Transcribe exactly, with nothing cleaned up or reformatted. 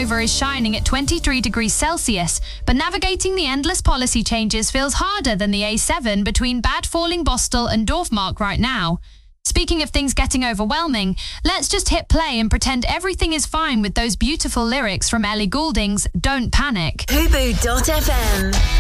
Hanover is shining at twenty-three degrees Celsius, but navigating the endless policy changes feels harder than the A seven between Bad Falling-Bostel and Dorfmark right now. Speaking of things getting overwhelming, let's just hit play and pretend everything is fine with those beautiful lyrics from Ellie Goulding's Don't Panic. Hubu dot F M